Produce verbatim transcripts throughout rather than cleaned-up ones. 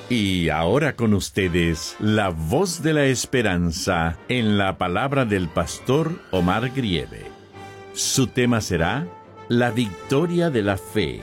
Y ahora con ustedes, la voz de la esperanza en la palabra del pastor Omar Grieve. Su tema será la victoria de la fe.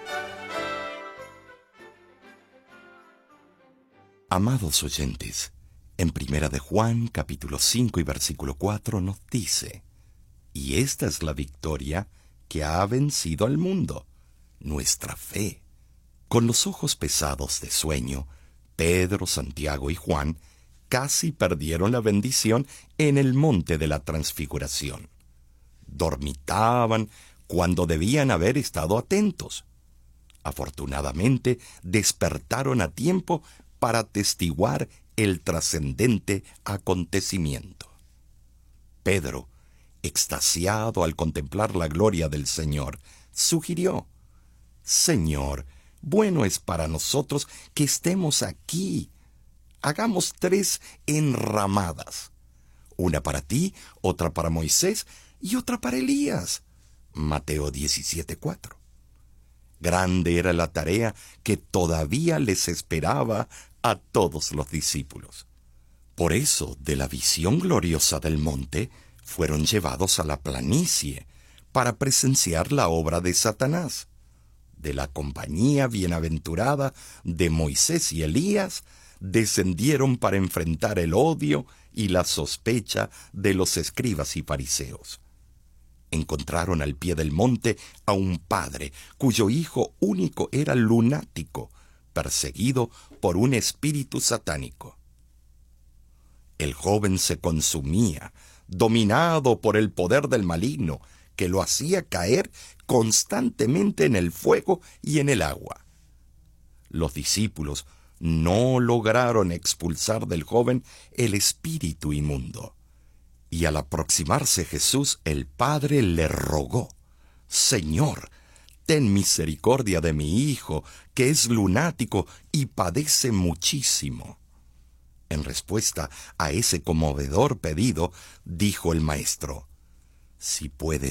Amados oyentes, en Primera de Juan, capítulo cinco y versículo cuatro nos dice: y esta es la victoria que ha vencido al mundo, nuestra fe. Con los ojos pesados de sueño, Pedro, Santiago y Juan casi perdieron la bendición en el monte de la transfiguración. Dormitaban cuando debían haber estado atentos. Afortunadamente, despertaron a tiempo para atestiguar el trascendente acontecimiento. Pedro, extasiado al contemplar la gloria del Señor, sugirió: Señor, bueno es para nosotros que estemos aquí. Hagamos tres enramadas, una para ti, otra para Moisés y otra para Elías. Mateo diecisiete cuatro. Grande era la tarea que todavía les esperaba a todos los discípulos. Por eso, de la visión gloriosa del monte, fueron llevados a la planicie para presenciar la obra de Satanás. De la compañía bienaventurada de Moisés y Elías, descendieron para enfrentar el odio y la sospecha de los escribas y fariseos. Encontraron al pie del monte a un padre cuyo hijo único era lunático, perseguido por un espíritu satánico. El joven se consumía, dominado por el poder del maligno, que lo hacía caer constantemente en el fuego y en el agua. Los discípulos no lograron expulsar del joven el espíritu inmundo. Y al aproximarse Jesús, el Padre le rogó: Señor, ten misericordia de mi hijo, que es lunático y padece muchísimo. En respuesta a ese conmovedor pedido, dijo el Maestro: si puede